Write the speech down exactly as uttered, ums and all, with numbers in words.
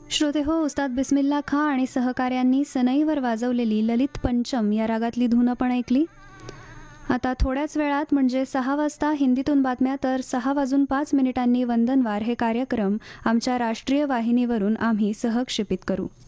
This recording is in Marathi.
श्रोते हो, उस्ताद बिस्मिल्ला खां आणि सहकाऱ्यांनी सनईवर वाजवलेली ललित पंचम या रागातली धून आपण ऐकली. आता थोड्याच वेळात म्हणजे सहा वाजता हिंदीतून बातम्या, तर सहा वाजून पाच मिनिटांनी वंदनवार हे कार्यक्रम आमच्या राष्ट्रीय वाहिनीवरून आम्ही सहक्षेपित करू.